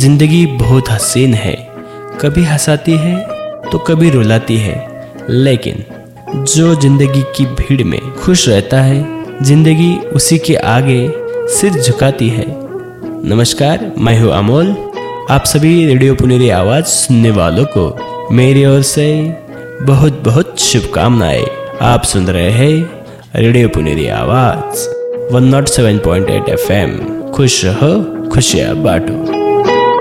जिंदगी बहुत हसीन है, कभी हंसाती है तो कभी रुलाती है, लेकिन जो जिंदगी की भीड़ में खुश रहता है, जिंदगी उसी के आगे सिर झुकाती है। नमस्कार, मैं हूँ अमोल। आप सभी रेडियो पुनेरी आवाज सुनने वालों को मेरी ओर से बहुत बहुत शुभकामनाएं। आप सुन रहे हैं रेडियो पुनेरी आवाज 107.8 FM। खुश रहो, खुशियाँ बांटो।